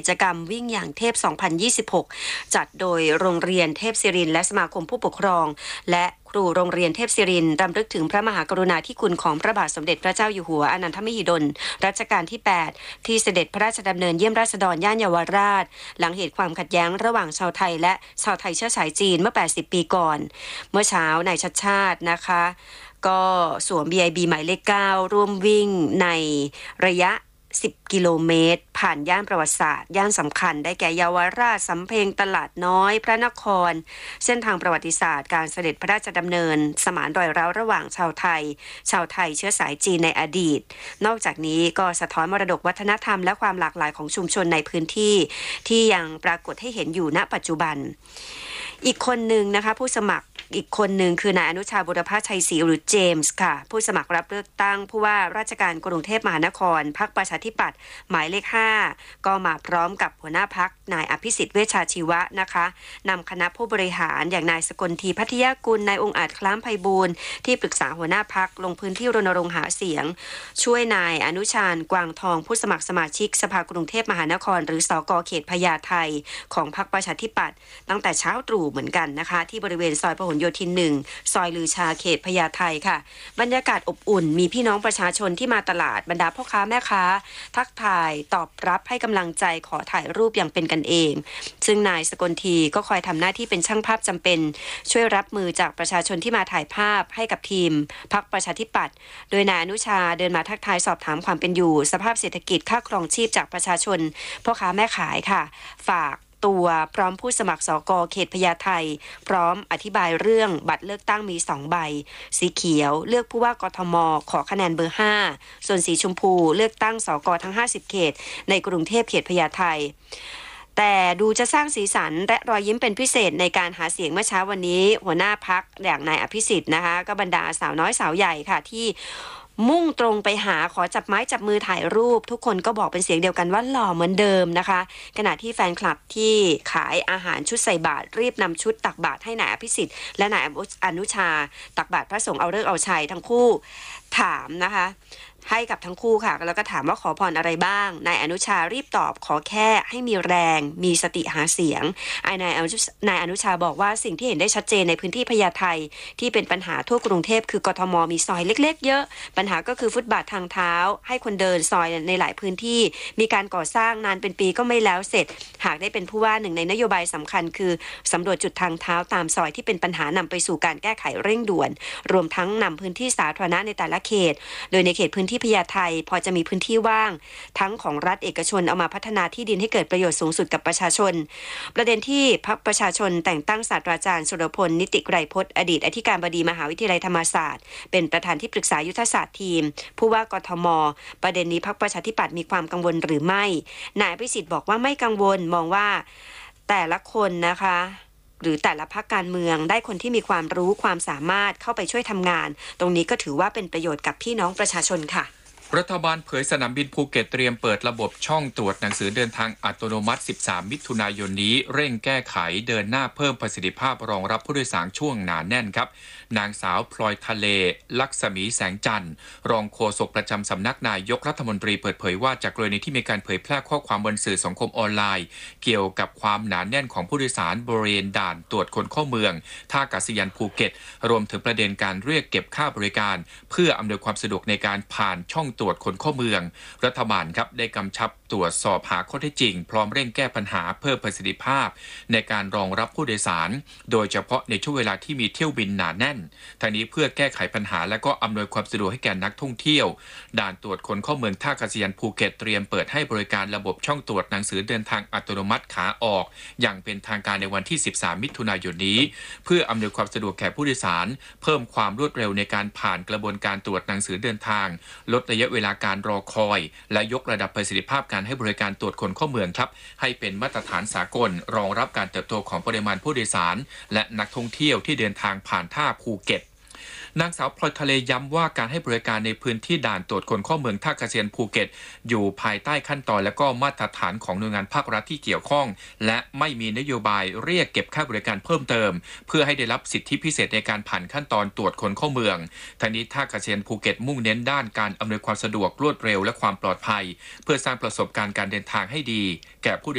จกรรมวิ่งอย่างเทพ 2026 จัดโดยโรงเรียนเทพศิรินทร์และสมาคมผู้ปกครองและครูโรงเรียนเทพศิรินทร์รำลึกถึงพระมหากรุณาธิคุณของพระบาทสมเด็จพระเจ้าอยู่หัวอนันทมหิดลรัชกาลที่ 8 ที่เสด็จพระราชดำเนินเยี่ยมราษฎรย่านเยาวราชหลังเหตุความขัดแย้งระหว่างชาวไทยและชาวไทยเชื้อสายจีนเมื่อ 80 ปีก่อนเมื่อเช้านายชัชชาตินะคะก็สวม BIB หมายเลข 9 ร่วมวิ่งในระยะ10 กิโลเมตรผ่านย่านประวัติศาสตร์ย่านสำคัญได้แก่เยาวราชสำเพ็งตลาดน้อยพระนครเส้นทางประวัติศาสตร์การเสด็จพระราชดำเนินสมานรอยร้าวระหว่างชาวไทยเชื้อสายจีนในอดีตนอกจากนี้ก็สะท้อนมรดกวัฒนธรรมและความหลากหลายของชุมชนในพื้นที่ที่ยังปรากฏให้เห็นอยู่ณปัจจุบันอีกคนหนึ่งนะคะผู้สมัครอีกคนหนึ่งคือนายอนุชาบุรพชัยศรีหรือเจมส์ค่ะผู้สมัครรับเลือกตั้งผู้ว่าราชการกรุงเทพมหานครพรรคประชาธิปัตย์หมายเลข 5ก็มาพร้อมกับหัวหน้าพรรคนายอภิสิทธิ์เวชชาชีวะนะคะนำคณะผู้บริหารอย่างนายสกลทีพัทยากุลนายองค์อาจคล้ามไพบูลย์ที่ปรึกษาหัวหน้าพรรคลงพื้นที่รณรงค์หาเสียงช่วยนายอนุชาญกวางทองผู้สมัครสมาชิกสภากรุงเทพมหานครหรือสกเขตพญาไทของพรรคประชาธิปัตย์ตั้งแต่เช้าตรู่เหมือนกันนะคะที่บริเวณซอยพหลโยธิน 1ซอยลือชาเขตพญาไทค่ะบรรยากาศอบอุ่นมีพี่น้องประชาชนที่มาตลาดบรรดาพ่อค้าแม่ค้าทักทายตอบรับให้กำลังใจขอถ่ายรูปอย่างเป็นกันเองซึ่งนายสกลทีก็คอยทำหน้าที่เป็นช่างภาพจำเป็นช่วยรับมือจากประชาชนที่มาถ่ายภาพให้กับทีมพรรคประชาธิปัตย์โดยนายอนุชาเดินมาทักทายสอบถามความเป็นอยู่สภาพเศรษฐกิจค่าครองชีพจากประชาชนพ่อค้าแม่ขายค่ะฝากตัวพร้อมผู้สมัครสกเขตพญาไทพร้อมอธิบายเรื่องบัตรเลือกตั้งมี2ใบสีเขียวเลือกผู้ว่ากทมขอคะแนนเบอร์5ส่วนสีชมพูเลือกตั้งสกทั้ง50เขตในกรุงเทพเขตพญาไทแต่ดูจะสร้างสีสันและรอยยิ้มเป็นพิเศษในการหาเสียงเมื่อเช้าวันนี้หัวหน้าพรรคอย่างนายอภิสิทธิ์นะคะก็บรรดาสาวน้อยสาวใหญ่ค่ะที่มุ่งตรงไปหาขอจับไม้จับมือถ่ายรูปทุกคนก็บอกเป็นเสียงเดียวกันว่าหล่อเหมือนเดิมนะคะขณะที่แฟนคลับที่ขายอาหารชุดใส่บาตรรีบนำชุดตักบาตรให้นายอภิสิทธิ์และนายอนุชาตักบาตรพระสงฆ์เอาฤกษ์เอาชัยทั้งคู่ถามนะคะให้กับทั้งคู่ค่ะแล้วก็ถามว่าขอพรอะไรบ้างนายอนุชารีบตอบขอแค่ให้มีแรงมีสติหาเสียงนายอนุชาบอกว่าสิ่งที่เห็นได้ชัดเจนในพื้นที่พญาไทที่เป็นปัญหาทั่วกรุงเทพคือกทมมีซอยเล็กๆเยอะปัญหาก็คือฟุตบาททางเท้าให้คนเดินซอยในหลายพื้นที่มีการก่อสร้างนานเป็นปีก็ไม่แล้วเสร็จหากได้เป็นผู้ว่าหนึ่งในนโยบายสำคัญคือสำรวจจุดทางเท้าตามซอยที่เป็นปัญหานำไปสู่การแก้ไขเร่งด่วนรวมทั้งนำพื้นที่สาธารณะในแต่ละเขตโดยในเขตพื้นที่พญาไทพอจะมีพื้นที่ว่างทั้งของรัฐเอกชนเอามาพัฒนาที่ดินให้เกิดประโยชน์สูงสุดกับประชาชนประเด็นที่พรรคประชาชนแต่งตั้งศาสตราจารย์สุรพลนิติไกรพจน์อดีตอธิการบดีมหาวิทยาลัยธรรมศาสตร์เป็นประธานที่ปรึกษายุทธศาสตร์ทีมผู้ว่ากทมประเด็นนี้พรรคประชาธิปัตย์มีความกังวลหรือไม่นายอภิสิทธิ์บอกว่าไม่กังวลมองว่าแต่ละคนนะคะหรือแต่ละพรรคการเมืองได้คนที่มีความรู้ความสามารถเข้าไปช่วยทำงานตรงนี้ก็ถือว่าเป็นประโยชน์กับพี่น้องประชาชนค่ะรัฐบาลเผยสนามบินภูเก็ตเตรียมเปิดระบบช่องตรวจหนังสือเดินทางอัตโนมัติ13มิถุนายนนี้เร่งแก้ไขเดินหน้าเพิ่มประสิทธิภาพรองรับผู้โดยสารช่วงหนาแน่นครับนางสาวพลอยทะเลลักษมีแสงจันทร์รองโฆษกประจำสำนักนายกรัฐมนตรีเปิดเผยว่าจากกรณีที่มีการเผยแพร่ข้อความบนสื่อสังคมออนไลน์เกี่ยวกับความหนาแน่นของผู้โดยสารบริเวณด่านตรวจคนเข้าเมืองท่าอากาศยานภูเก็ตรวมถึงประเด็นการเรียกเก็บค่าบริการเพื่ออำนวยความสะดวกในการผ่านช่องตรวจคนเข้าเมืองรัฐบาลครับได้กำชับตรวจสอบหาข้อเท็จจริงพร้อมเร่งแก้ปัญหาเพิ่มประสิทธิภาพในการรองรับผู้โดยสารโดยเฉพาะในช่วงเวลาที่มีเที่ยวบินหนาแน่นทางนี้เพื่อแก้ไขปัญหาและก็อำนวยความสะดวกให้แก่นักท่องเที่ยวด่านตรวจคนเข้าเมืองท่าอากาศยานภูเก็ตเตรียมเปิดให้บริการระบบช่องตรวจหนังสือเดินทางอัตโนมัติขาออกอย่างเป็นทางการในวันที่13มิถุนายนนี้เพื่ออำนวยความสะดวกแก่ผู้โดยสารเพิ่มความรวดเร็วในการผ่านกระบวนการตรวจหนังสือเดินทางลดระยะเวลาการรอคอยและยกระดับประสิทธิภาพการให้บริการตรวจคนเข้าเมืองครับให้เป็นมาตรฐานสากลรองรับการเติบโตของปริมาณผู้โดยสารและนักท่องเที่ยวที่เดินทางผ่านท่าภูเก็ตนางสาวพลอยทะเลย้ำว่าการให้บริการในพื้นที่ด่านตรวจคนเข้าเมืองท่าอากาศยานภูเก็ตอยู่ภายใต้ขั้นตอนและก็มาตรฐานของหน่วยงานภาครัฐที่เกี่ยวข้องและไม่มีนโยบายเรียกเก็บค่าบริการเพิ่มเติมเพื่อให้ได้รับสิทธิพิเศษในการผ่านขั้นตอนตรวจคนเข้าเมืองทางนี้ท่าอากาศยานภูเก็ตมุ่งเน้นด้านการอำนวยความสะดวกรวดเร็วและความปลอดภัยเพื่อสร้างประสบการณ์การเดินทางให้ดีแก่ผู้